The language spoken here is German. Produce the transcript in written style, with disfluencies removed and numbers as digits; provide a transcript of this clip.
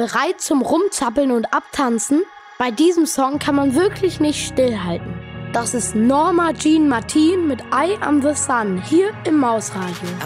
Bereit zum Rumzappeln und Abtanzen? Bei diesem Song kann man wirklich nicht stillhalten. Das ist Norma Jean Martin mit Eye on the Sun hier im Mausradio.